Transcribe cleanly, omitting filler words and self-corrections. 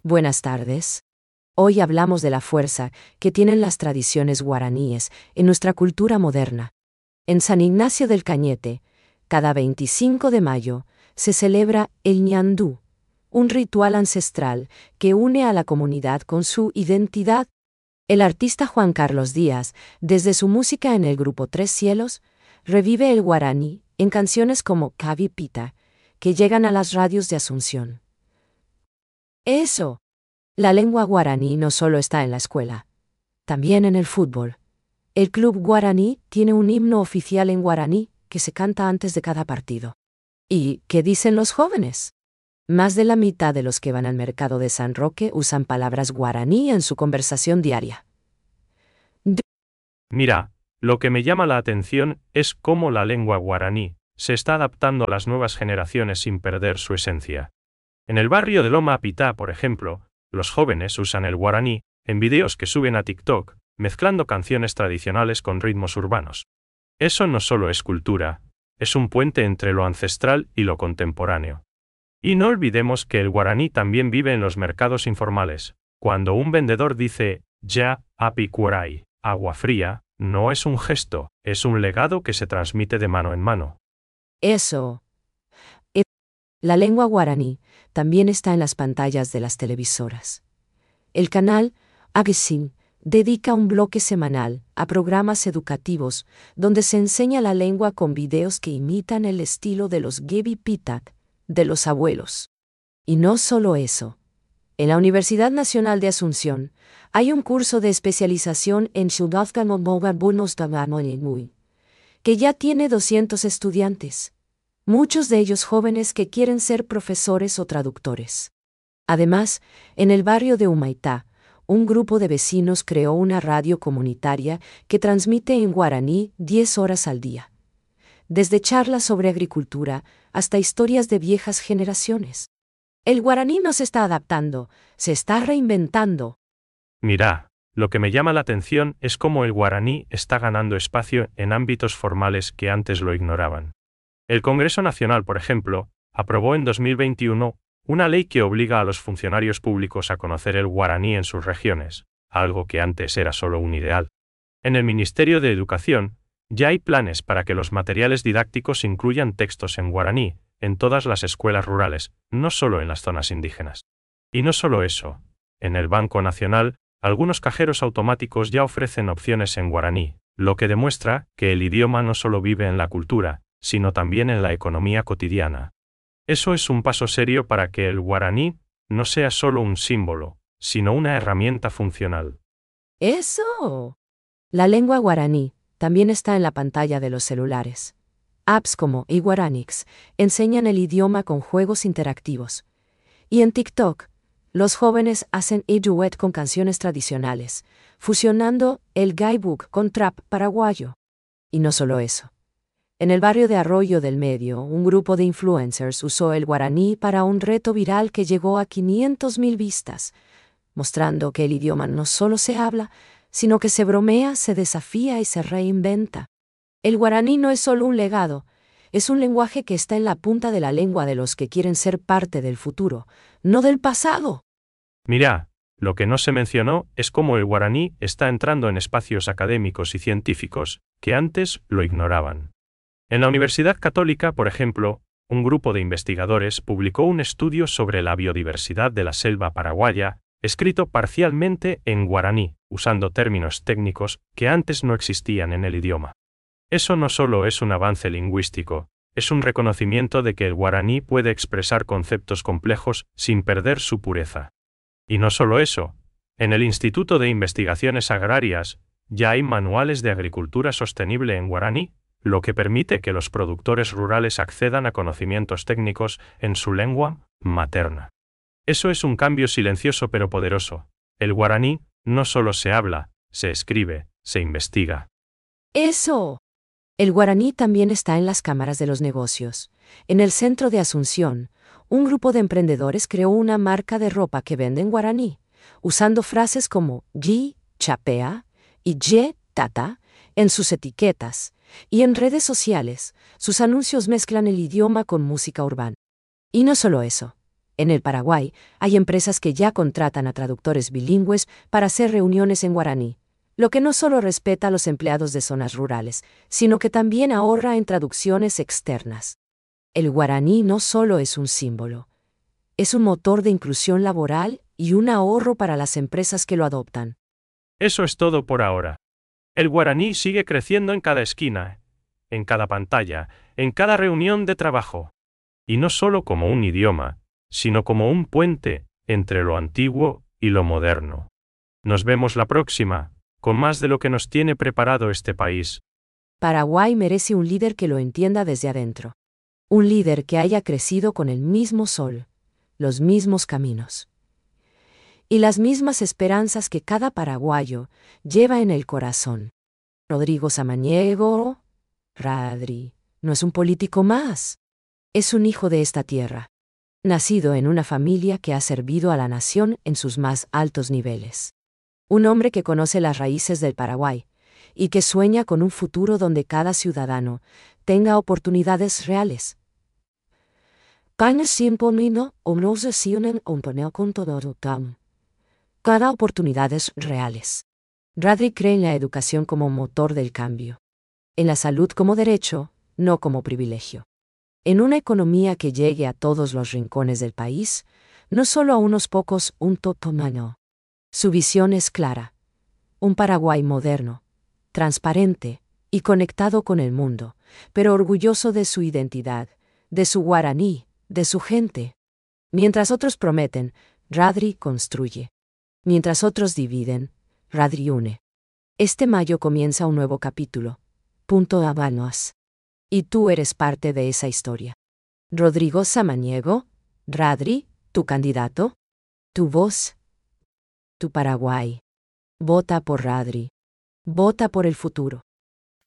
Buenas tardes. Hoy hablamos de la fuerza que tienen las tradiciones guaraníes en nuestra cultura moderna. En San Ignacio del Cañete, cada 25 de mayo, se celebra el ñandú, un ritual ancestral que une a la comunidad con su identidad. El artista Juan Carlos Díaz, desde su música en el grupo Tres Cielos, revive el guaraní en canciones como Cavi Pita, que llegan a las radios de Asunción. Eso. La lengua guaraní no solo está en la escuela, también en el fútbol. El club guaraní tiene un himno oficial en guaraní que se canta antes de cada partido. ¿Y qué dicen los jóvenes? Más de la mitad de los que van al mercado de San Roque usan palabras guaraní en su conversación diaria. Mira, lo que me llama la atención es cómo la lengua guaraní se está adaptando a las nuevas generaciones sin perder su esencia. En el barrio de Loma Apitá, por ejemplo, los jóvenes usan el guaraní en videos que suben a TikTok, mezclando canciones tradicionales con ritmos urbanos. Eso no solo es cultura, es un puente entre lo ancestral y lo contemporáneo. Y no olvidemos que el guaraní también vive en los mercados informales. Cuando un vendedor dice, ya, api cuaray, agua fría, no es un gesto, es un legado que se transmite de mano en mano. Eso. La lengua guaraní también está en las pantallas de las televisoras. El canal Agesin dedica un bloque semanal a programas educativos donde se enseña la lengua con videos que imitan el estilo de los Gebi Pitak, de los abuelos. Y no solo eso. En la Universidad Nacional de Asunción hay un curso de especialización en que ya tiene 200 estudiantes. Muchos de ellos jóvenes que quieren ser profesores o traductores. Además, en el barrio de Humaitá, un grupo de vecinos creó una radio comunitaria que transmite en guaraní 10 horas al día. Desde charlas sobre agricultura hasta historias de viejas generaciones. El guaraní no se está adaptando, se está reinventando. Mira, lo que me llama la atención es cómo el guaraní está ganando espacio en ámbitos formales que antes lo ignoraban. El Congreso Nacional, por ejemplo, aprobó en 2021 una ley que obliga a los funcionarios públicos a conocer el guaraní en sus regiones, algo que antes era solo un ideal. En el Ministerio de Educación, ya hay planes para que los materiales didácticos incluyan textos en guaraní, en todas las escuelas rurales, no solo en las zonas indígenas. Y no solo eso, en el Banco Nacional, algunos cajeros automáticos ya ofrecen opciones en guaraní, lo que demuestra que el idioma no solo vive en la cultura, sino también en la economía cotidiana. Eso es un paso serio para que el guaraní no sea solo un símbolo, sino una herramienta funcional. ¡Eso! La lengua guaraní también está en la pantalla de los celulares. Apps como eGuaranix enseñan el idioma con juegos interactivos. Y en TikTok, los jóvenes hacen e-duet con canciones tradicionales, fusionando el gaibuk con trap paraguayo. Y no solo eso. En el barrio de Arroyo del Medio, un grupo de influencers usó el guaraní para un reto viral que llegó a 500,000 vistas, mostrando que el idioma no solo se habla, sino que se bromea, se desafía y se reinventa. El guaraní no es solo un legado, es un lenguaje que está en la punta de la lengua de los que quieren ser parte del futuro, no del pasado. Mira, lo que no se mencionó es cómo el guaraní está entrando en espacios académicos y científicos que antes lo ignoraban. En la Universidad Católica, por ejemplo, un grupo de investigadores publicó un estudio sobre la biodiversidad de la selva paraguaya, escrito parcialmente en guaraní, usando términos técnicos que antes no existían en el idioma. Eso no solo es un avance lingüístico, es un reconocimiento de que el guaraní puede expresar conceptos complejos sin perder su pureza. Y no solo eso, en el Instituto de Investigaciones Agrarias ya hay manuales de agricultura sostenible en guaraní, lo que permite que los productores rurales accedan a conocimientos técnicos en su lengua materna. Eso es un cambio silencioso pero poderoso. El guaraní no solo se habla, se escribe, se investiga. ¡Eso! El guaraní también está en las cámaras de los negocios. En el centro de Asunción, un grupo de emprendedores creó una marca de ropa que vende en guaraní, usando frases como "yi chapea" y "ye tata" en sus etiquetas. Y en redes sociales, sus anuncios mezclan el idioma con música urbana. Y no solo eso. En el Paraguay, hay empresas que ya contratan a traductores bilingües para hacer reuniones en guaraní, lo que no solo respeta a los empleados de zonas rurales, sino que también ahorra en traducciones externas. El guaraní no solo es un símbolo, es un motor de inclusión laboral y un ahorro para las empresas que lo adoptan. Eso es todo por ahora. El guaraní sigue creciendo en cada esquina, en cada pantalla, en cada reunión de trabajo. Y no solo como un idioma, sino como un puente entre lo antiguo y lo moderno. Nos vemos la próxima, con más de lo que nos tiene preparado este país. Paraguay merece un líder que lo entienda desde adentro. Un líder que haya crecido con el mismo sol, los mismos caminos y las mismas esperanzas que cada paraguayo lleva en el corazón. Rodrigo Samaniego, Radri, no es un político más. Es un hijo de esta tierra, nacido en una familia que ha servido a la nación en sus más altos niveles. Un hombre que conoce las raíces del Paraguay y que sueña con un futuro donde cada ciudadano tenga oportunidades reales. Cada oportunidades reales. Radri cree en la educación como motor del cambio. En la salud como derecho, no como privilegio. En una economía que llegue a todos los rincones del país, no solo a unos pocos, un totomano. Su visión es clara. Un Paraguay moderno, transparente y conectado con el mundo, pero orgulloso de su identidad, de su guaraní, de su gente. Mientras otros prometen, Radri construye. Mientras otros dividen, Radri une. Este mayo comienza un nuevo capítulo. Punto Habanos. Y tú eres parte de esa historia. Rodrigo Samaniego, Radri, tu candidato, tu voz, tu Paraguay. Vota por Radri. Vota por el futuro.